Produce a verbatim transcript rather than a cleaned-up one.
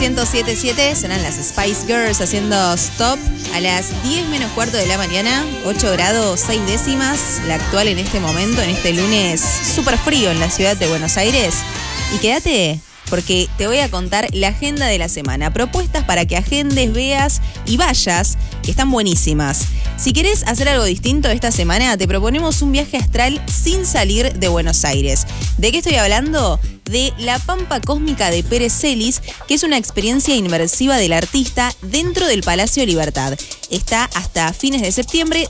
ciento siete punto siete serán las Spice Girls haciendo Stop a las diez menos cuarto de la mañana, ocho grados seis décimas, la actual en este momento, en este lunes súper frío en la ciudad de Buenos Aires. Y quédate, porque te voy a contar la agenda de la semana, propuestas para que agendes, veas y vayas, que están buenísimas. Si querés hacer algo distinto esta semana, te proponemos un viaje astral sin salir de Buenos Aires. ¿De qué estoy hablando? De La Pampa Cósmica de Pérez Celis, que es una experiencia inmersiva del artista dentro del Palacio Libertad. Está hasta fines de septiembre.